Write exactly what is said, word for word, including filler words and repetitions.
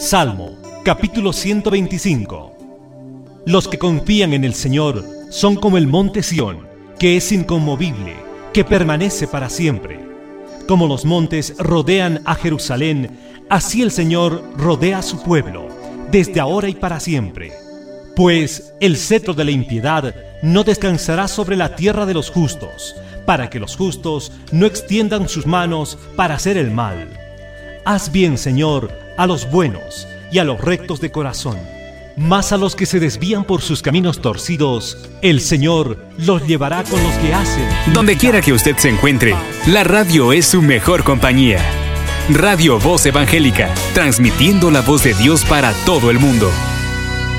Salmo, capítulo ciento veinticinco. Los que confían en el Señor son como el monte Sión, que es inconmovible, que permanece para siempre. Como los montes rodean a Jerusalén, así el Señor rodea a su pueblo, desde ahora y para siempre. Pues el cetro de la impiedad no descansará sobre la tierra de los justos, para que los justos no extiendan sus manos para hacer el mal. Haz bien, Señor, a los buenos y a los rectos de corazón, mas a los que se desvían por sus caminos torcidos, el Señor los llevará con los que hacen. Donde quiera que usted se encuentre, la radio es su mejor compañía. Radio Voz Evangélica, transmitiendo la voz de Dios para todo el mundo.